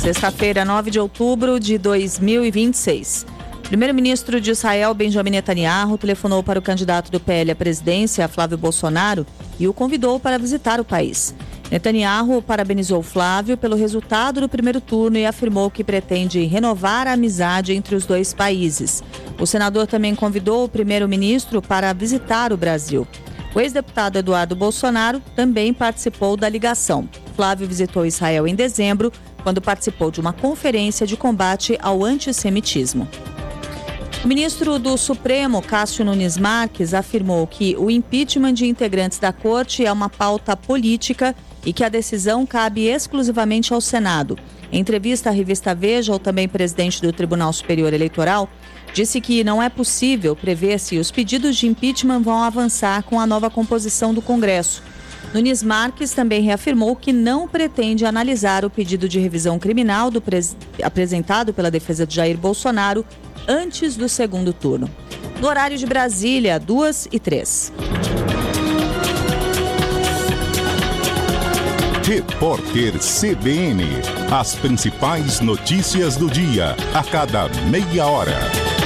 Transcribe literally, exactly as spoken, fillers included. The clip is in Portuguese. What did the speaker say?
Sexta-feira, nove de outubro de dois mil e vinte e seis. Primeiro-ministro de Israel, Benjamin Netanyahu, telefonou para o candidato do P L à presidência, Flávio Bolsonaro, e o convidou para visitar o país. Netanyahu parabenizou Flávio pelo resultado do primeiro turno e afirmou que pretende renovar a amizade entre os dois países. O senador também convidou o primeiro-ministro para visitar o Brasil. O ex-deputado Eduardo Bolsonaro também participou da ligação. Flávio visitou Israel em dezembro, quando participou de uma conferência de combate ao antissemitismo. O ministro do Supremo, Cássio Nunes Marques, afirmou que o impeachment de integrantes da corte é uma pauta política e que a decisão cabe exclusivamente ao Senado. Em entrevista à revista Veja, o também presidente do Tribunal Superior Eleitoral disse que não é possível prever se os pedidos de impeachment vão avançar com a nova composição do Congresso. Nunes Marques também reafirmou que não pretende analisar o pedido de revisão criminal do pres... apresentado pela defesa de Jair Bolsonaro antes do segundo turno. No horário de Brasília, duas e três. Repórter C B N. As principais notícias do dia, a cada meia hora.